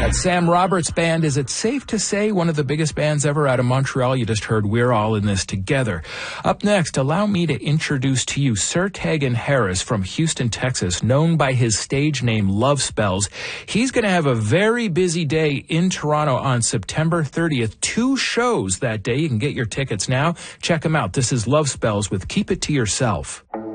That Sam Roberts Band, is it safe to say one of the biggest bands ever out of Montreal? You just heard We're All in This Together. Up next, allow me to introduce to you Sir Tegan Harris from Houston, Texas, known by his stage name Love Spells. He's going to have a very busy day in Toronto on September 30th. 2 shows that day. You can get your tickets now. Check him out. This is Love Spells with Keep It to Yourself.